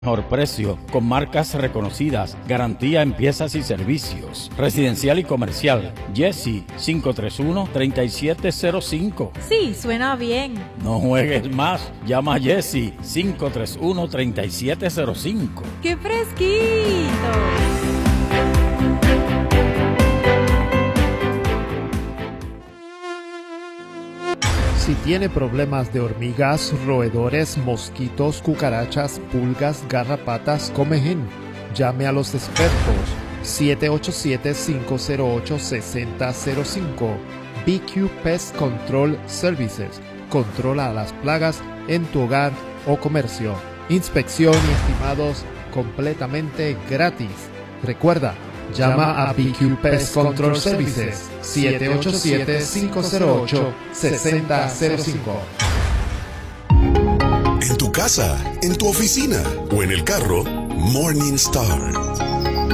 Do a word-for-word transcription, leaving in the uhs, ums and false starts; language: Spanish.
Mejor precio, con marcas reconocidas, garantía en piezas y servicios, residencial y comercial. Jessy, cinco tres uno, tres siete cero cinco. Sí, suena bien. No juegues más, llama a Jessy, cinco tres uno, tres siete cero cinco. ¡Qué fresquito! Si tiene problemas de hormigas, roedores, mosquitos, cucarachas, pulgas, garrapatas, comején, llame a los expertos. siete ocho siete, cinco cero ocho, seis cero cero cinco. B Q Pest Control Services. Controla las plagas en tu hogar o comercio. Inspección y estimados completamente gratis. Recuerda, llama a B Q Pest Control Services siete ocho siete, cinco cero ocho, seis cero cero cinco. En tu casa, en tu oficina o en el carro, Morning Star.